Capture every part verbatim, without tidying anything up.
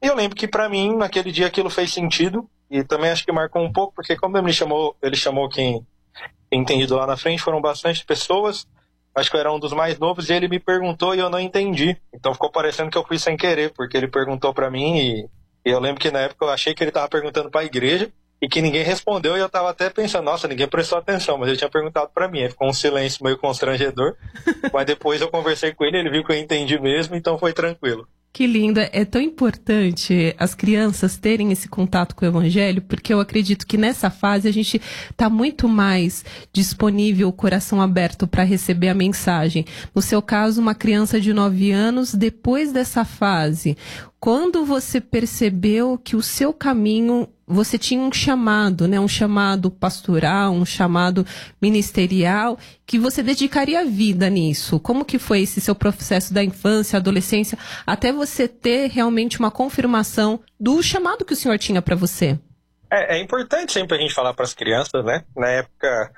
E eu lembro que para mim, naquele dia, aquilo fez sentido. E também acho que marcou um pouco, porque como ele me chamou, ele chamou quem entendido lá na frente, foram bastante pessoas. Acho que eu era um dos mais novos e ele me perguntou e eu não entendi. Então ficou parecendo que eu fui sem querer, porque ele perguntou para mim e, e eu lembro que na época eu achei que ele estava perguntando para a igreja e que ninguém respondeu e eu estava até pensando, nossa, ninguém prestou atenção, mas ele tinha perguntado para mim. Aí ficou um silêncio meio constrangedor, mas depois eu conversei com ele, ele viu que eu entendi mesmo, então foi tranquilo. Que lindo, é tão importante as crianças terem esse contato com o Evangelho, porque eu acredito que nessa fase a gente está muito mais disponível, o coração aberto para receber a mensagem. No seu caso, uma criança de nove anos, depois dessa fase, quando você percebeu que o seu caminho, você tinha um chamado, né? Um chamado pastoral, um chamado ministerial, que você dedicaria a vida nisso. Como que foi esse seu processo da infância, adolescência, até você ter realmente uma confirmação do chamado que o Senhor tinha para você? É, é importante sempre a gente falar para as crianças, né? Na época,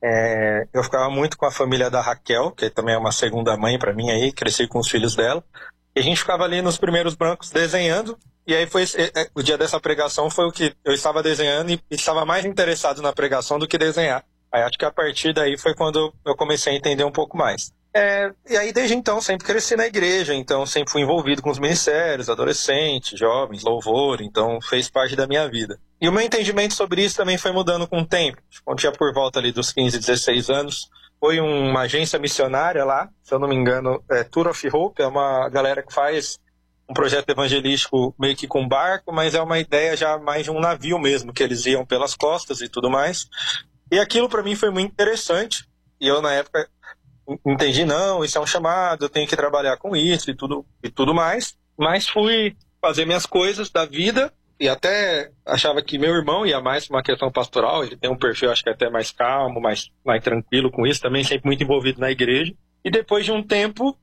é, eu ficava muito com a família da Raquel, que também é uma segunda mãe para mim aí, cresci com os filhos dela. E a gente ficava ali nos primeiros bancos desenhando, e aí foi é, o dia dessa pregação foi o que eu estava desenhando e estava mais interessado na pregação do que desenhar. Aí acho que a partir daí foi quando eu comecei a entender um pouco mais. É, e aí desde então sempre cresci na igreja, então sempre fui envolvido com os ministérios, adolescentes, jovens, louvor, então fez parte da minha vida. E o meu entendimento sobre isso também foi mudando com o tempo. Quando tinha por volta ali dos quinze, dezesseis anos, foi uma agência missionária lá, se eu não me engano, é Tour of Hope, é uma galera que faz um projeto evangelístico meio que com barco, mas é uma ideia já mais de um navio mesmo, que eles iam pelas costas e tudo mais. E aquilo para mim foi muito interessante, e eu na época entendi, não, isso é um chamado, eu tenho que trabalhar com isso e tudo, e tudo mais, mas fui fazer minhas coisas da vida, e até achava que meu irmão ia mais para uma questão pastoral, ele tem um perfil acho que até mais calmo, mais, mais tranquilo com isso, também sempre muito envolvido na igreja. E depois de um tempo,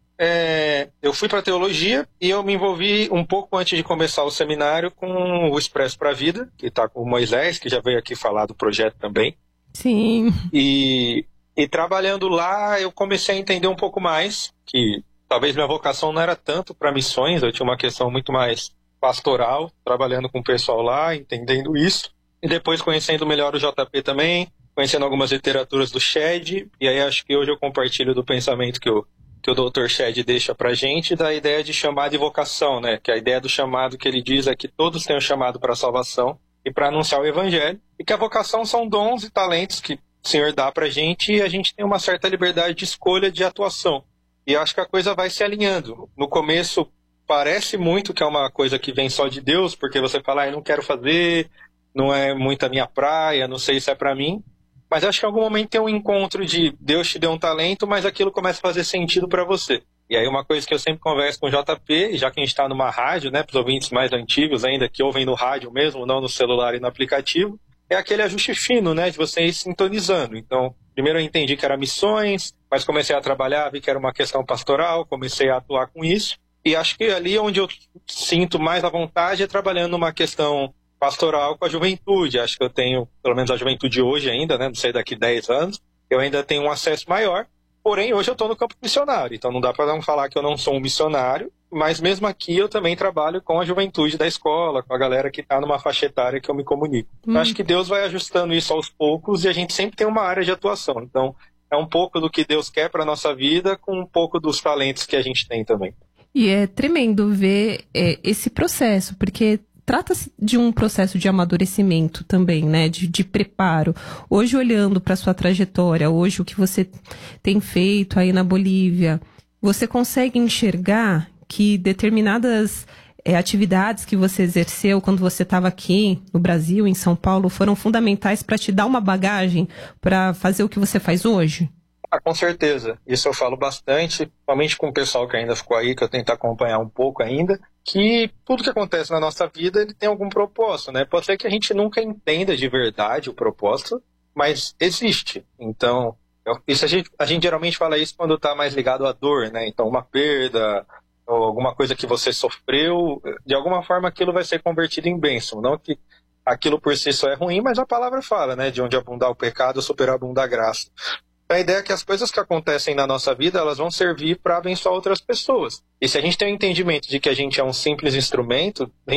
é, eu fui para teologia e eu me envolvi um pouco antes de começar o seminário com o Expresso para a Vida, que está com o Moisés, que já veio aqui falar do projeto também. Sim. E, e trabalhando lá, eu comecei a entender um pouco mais, que talvez minha vocação não era tanto para missões, eu tinha uma questão muito mais pastoral, trabalhando com o pessoal lá, entendendo isso. E depois conhecendo melhor o J P também, conhecendo algumas literaturas do Shed, e aí acho que hoje eu compartilho do pensamento que o, que o doutor Shed deixa pra gente, da ideia de chamado e vocação, né? Que a ideia do chamado que ele diz é que todos têm um chamado para a salvação e para anunciar o evangelho, e que a vocação são dons e talentos que o Senhor dá pra gente e a gente tem uma certa liberdade de escolha de atuação. E acho que a coisa vai se alinhando. No começo, parece muito que é uma coisa que vem só de Deus, porque você fala, ah, eu não quero fazer, não é muito a minha praia, não sei se é para mim. Mas acho que em algum momento tem um encontro de Deus te deu um talento, mas aquilo começa a fazer sentido para você. E aí uma coisa que eu sempre converso com o J P, já que a gente está numa rádio, né, para os ouvintes mais antigos ainda, que ouvem no rádio mesmo, não no celular e no aplicativo, é aquele ajuste fino, né, de você ir sintonizando. Então, primeiro eu entendi que era missões, mas comecei a trabalhar, vi que era uma questão pastoral, comecei a atuar com isso. E acho que ali onde eu sinto mais à vontade é trabalhando numa questão pastoral com a juventude. Acho que eu tenho, pelo menos a juventude hoje ainda, né? Não sei, daqui dez anos, eu ainda tenho um acesso maior. Porém, hoje eu estou no campo missionário. Então não dá para não falar que eu não sou um missionário, mas mesmo aqui eu também trabalho com a juventude da escola, com a galera que está numa faixa etária que eu me comunico. Hum. Acho que Deus vai ajustando isso aos poucos e a gente sempre tem uma área de atuação. Então é um pouco do que Deus quer para a nossa vida com um pouco dos talentos que a gente tem também. E é tremendo ver é, esse processo, porque trata-se de um processo de amadurecimento também, né, de, de preparo. Hoje, olhando para a sua trajetória, hoje o que você tem feito aí na Bolívia, você consegue enxergar que determinadas é, atividades que você exerceu quando você estava aqui no Brasil, em São Paulo, foram fundamentais para te dar uma bagagem para fazer o que você faz hoje? Ah, com certeza. Isso eu falo bastante, principalmente com o pessoal que ainda ficou aí, que eu tento acompanhar um pouco ainda, que tudo que acontece na nossa vida ele tem algum propósito, né? Pode ser que a gente nunca entenda de verdade o propósito, mas existe. Então, isso a gente, a gente geralmente fala isso quando está mais ligado à dor, né? Então, uma perda ou alguma coisa que você sofreu, de alguma forma aquilo vai ser convertido em bênção. Não que aquilo por si só é ruim, mas a palavra fala, né? De onde abundar o pecado, superabundar a graça. A ideia é que as coisas que acontecem na nossa vida, elas vão servir para abençoar outras pessoas. E se a gente tem o entendimento de que a gente é um simples instrumento,